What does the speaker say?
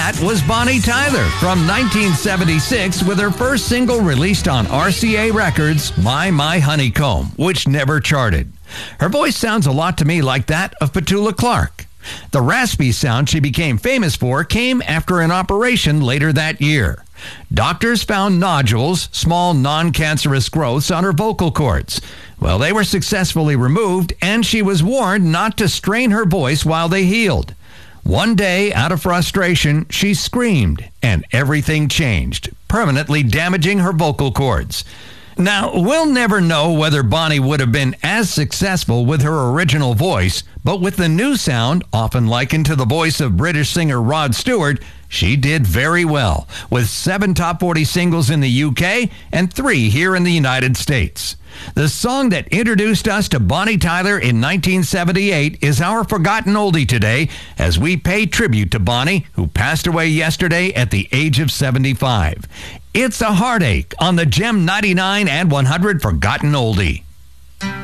that was Bonnie Tyler from 1976 with her first single released on RCA Records, My Honeycomb, which never charted. Her voice sounds a lot to me like that of Petula Clark. The raspy sound she became famous for came after an operation later that year. Doctors found nodules, small non-cancerous growths on her vocal cords. Well, they were successfully removed, and she was warned not to strain her voice while they healed. One day, out of frustration, she screamed, and everything changed, permanently damaging her vocal cords. Now, we'll never know whether Bonnie would have been as successful with her original voice, but with the new sound, often likened to the voice of British singer Rod Stewart, she did very well, with 7 top 40 singles in the UK and 3 here in the United States. The song that introduced us to Bonnie Tyler in 1978 is our forgotten oldie today, as we pay tribute to Bonnie, who passed away yesterday at the age of 75. It's a Heartache on the Gem 99 and 100 Forgotten Oldie.